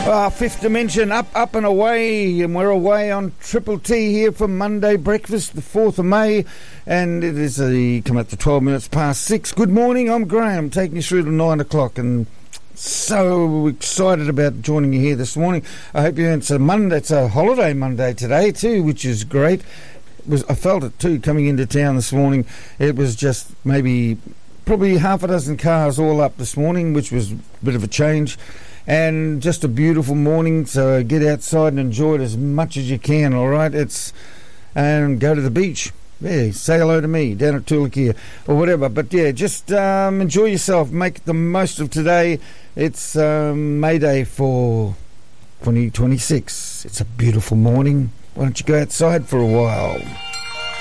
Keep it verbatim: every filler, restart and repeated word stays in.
Ah, Fifth Dimension, up, up and away, and we're away on Triple T here for Monday breakfast, the fourth of May, and it is a, come up to twelve minutes past six. Good morning, I'm Graham, taking you through to nine o'clock, and so excited about joining you here this morning. I hope you, it's a Monday, it's a holiday Monday today too, which is great. It was, I felt it too coming into town this morning. It was just maybe, probably half a dozen cars all up this morning, which was a bit of a change. And just a beautiful morning, so get outside and enjoy it as much as you can, all right? It's and go to the beach. Yeah, say hello to me down at Tulikia or whatever. But yeah, just um, enjoy yourself. Make the most of today. It's um, May Day for twenty twenty-six. It's a beautiful morning. Why don't you go outside for a while?